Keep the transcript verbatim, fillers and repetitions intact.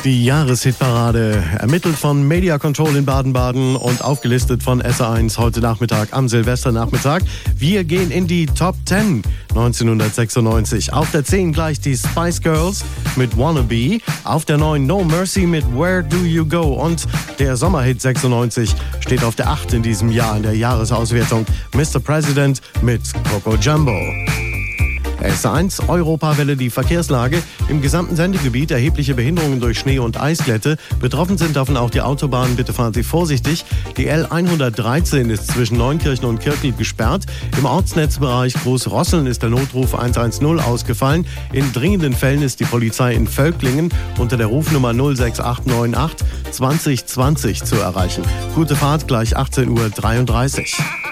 Die Jahreshitparade, ermittelt von Media Control in Baden-Baden und aufgelistet von S R eins heute Nachmittag am Silvesternachmittag. Wir gehen in die Top zehn neunzehnhundertsechsundneunzig. Auf der zehn gleich die Spice Girls mit Wannabe. Auf der neun No Mercy mit Where Do You Go. Und der Sommerhit sechsundneunzig steht auf der acht in diesem Jahr in der Jahresauswertung. Mister President mit Coco Jumbo. S R eins Europawelle, die Verkehrslage. Im gesamten Sendegebiet erhebliche Behinderungen durch Schnee- und Eisglätte. Betroffen sind davon auch die Autobahnen. Bitte fahren Sie vorsichtig. Die L hundertdreizehn ist zwischen Neunkirchen und Kirkel gesperrt. Im Ortsnetzbereich Großrosseln ist der Notruf eins eins null ausgefallen. In dringenden Fällen ist die Polizei in Völklingen unter der Rufnummer null sechs acht neun acht zwanzig zwanzig zu erreichen. Gute Fahrt, gleich achtzehn Uhr dreiunddreißig.